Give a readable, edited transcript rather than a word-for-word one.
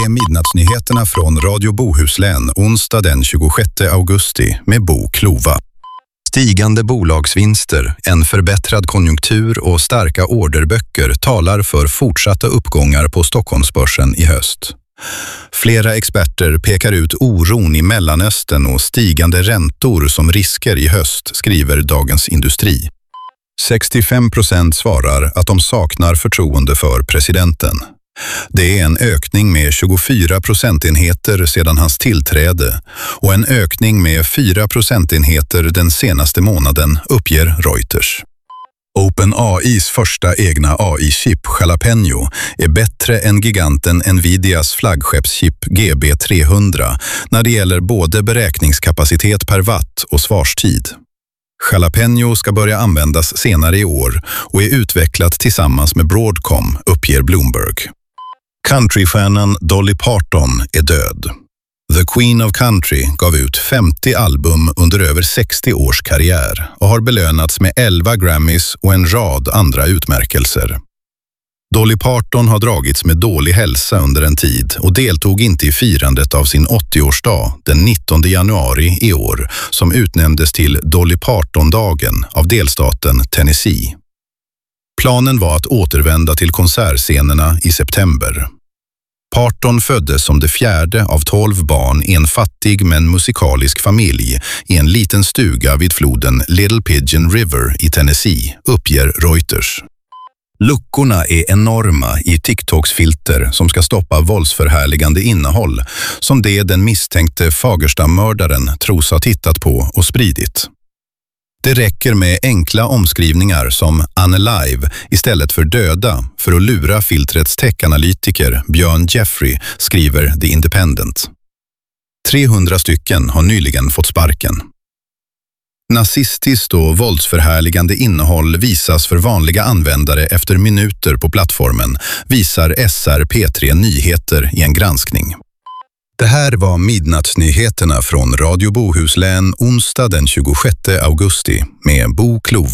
är midnattsnyheterna från Radio Bohuslän onsdag den 26 augusti med Bo Klova. Stigande bolagsvinster, en förbättrad konjunktur och starka orderböcker talar för fortsatta uppgångar på Stockholmsbörsen i höst. Flera experter pekar ut oron i Mellanöstern och stigande räntor som risker i höst, skriver Dagens Industri. 65% svarar att de saknar förtroende för presidenten. Det är en ökning med 24 procentenheter sedan hans tillträde och en ökning med 4 procentenheter den senaste månaden, uppger Reuters. OpenAIs första egna AI-chip Jalapeno är bättre än giganten Nvidias flaggskeppschip GB300 när det gäller både beräkningskapacitet per watt och svarstid. Jalapeno ska börja användas senare i år och är utvecklat tillsammans med Broadcom, uppger Bloomberg. Countrystjärnan Dolly Parton är död. The Queen of Country gav ut 50 album under över 60 års karriär och har belönats med 11 Grammys och en rad andra utmärkelser. Dolly Parton har dragits med dålig hälsa under en tid och deltog inte i firandet av sin 80-årsdag den 19 januari i år som utnämndes till Dolly Parton-dagen av delstaten Tennessee. Planen var att återvända till konsertscenerna i september. Parton föddes som det fjärde av 12 barn i en fattig men musikalisk familj i en liten stuga vid floden Little Pigeon River i Tennessee, uppger Reuters. Luckorna är enorma i TikToks filter som ska stoppa våldsförhärligande innehåll som det den misstänkte Fagersta-mördaren tros ha tittat på och spridit. Det räcker med enkla omskrivningar som unalive istället för döda för att lura filtrets tech-analytiker Björn Jeffrey, skriver The Independent. 300 stycken har nyligen fått sparken. Nazistiskt och våldsförhärligande innehåll visas för vanliga användare efter minuter på plattformen, visar SR-P3 Nyheter i en granskning. Det här var midnattsnyheterna från Radio Bohuslän onsdag den 26 augusti med Bo Klova.